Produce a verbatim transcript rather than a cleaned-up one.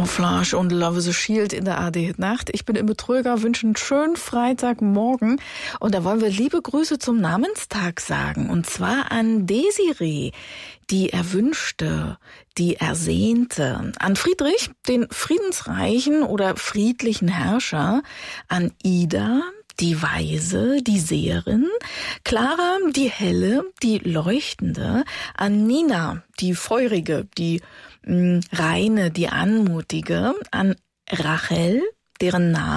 Camouflage und Love is a Shield in der A R D-Nacht. Ich bin Imme Tröger, wünsche einen schönen Freitagmorgen. Und da wollen wir liebe Grüße zum Namenstag sagen. Und zwar an Desiree, die Erwünschte, die Ersehnte. An Friedrich, den friedensreichen oder friedlichen Herrscher. An Ida, die Weise, die Seherin, Clara, die Helle, die Leuchtende, an Nina, die Feurige, die mh, Reine, die Anmutige, an Rachel, deren Name